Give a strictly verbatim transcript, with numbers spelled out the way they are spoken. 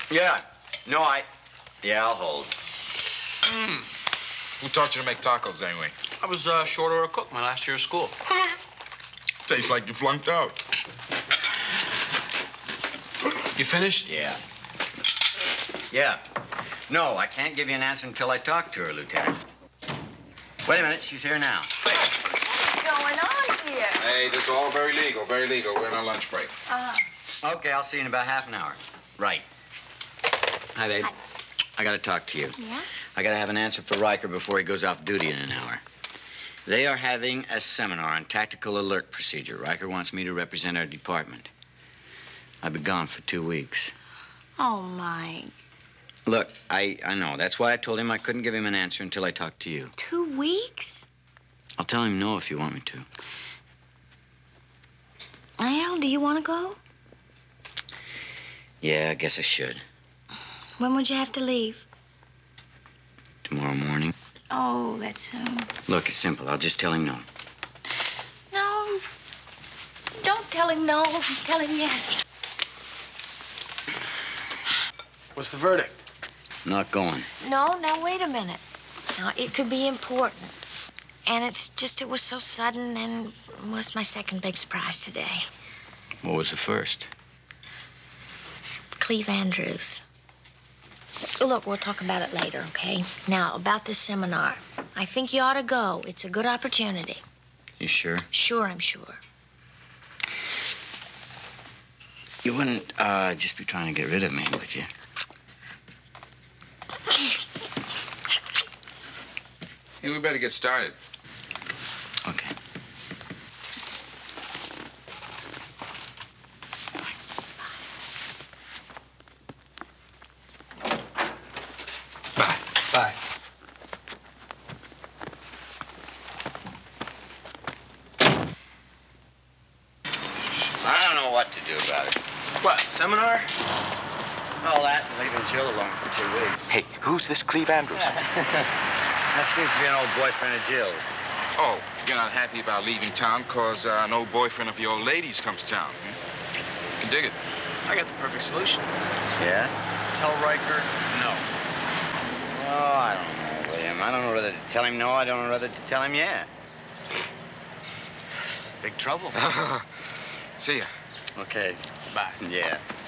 Yeah. No, I... Yeah, I'll hold. Mm. Who taught you to make tacos, anyway? I was a short order cook my last year of school. Tastes like you flunked out. You finished? Yeah. Yeah. No, I can't give you an answer until I talk to her, Lieutenant. Wait a minute, she's here now. What's going on here? Hey, this is all very legal, very legal. We're on our lunch break. Uh-huh. Okay, I'll see you in about half an hour. Right. Hi, babe. Hi. I gotta talk to you. Yeah? I gotta have an answer for Riker before he goes off duty in an hour. They are having a seminar on tactical alert procedure. Riker wants me to represent our department. I've been gone for two weeks. Oh, my. Look, I, I know. That's why I told him I couldn't give him an answer until I talked to you. Two weeks? I'll tell him no if you want me to. Al, do you want to go? Yeah, I guess I should. When would you have to leave? Tomorrow morning. Oh, that's soon. Look, it's simple. I'll just tell him no. No. Don't tell him no. Tell him yes. What's the verdict? Not going. No, now, wait a minute. Now, it could be important. And it's just, it was so sudden and was my second big surprise today. What was the first? Cleve Andrews. Look, we'll talk about it later, okay? Now, about this seminar. I think you ought to go. It's a good opportunity. You sure? Sure, I'm sure. You wouldn't uh, just be trying to get rid of me, would you? Hey, we better get started. Okay. Bye. Bye. I don't know what to do about it. What, seminar? All that and leaving Jill alone for two weeks. Hey, who's this Cleve Andrews? That seems to be an old boyfriend of Jill's. Oh, you're not happy about leaving town because uh, an old boyfriend of your old lady's comes to town. Hmm? You can dig it. I got the perfect solution. Yeah? Tell Riker no. Oh, I don't know, William. I don't know whether to tell him no. I don't know whether to tell him yeah. Big trouble. See ya. Okay. Bye. Yeah.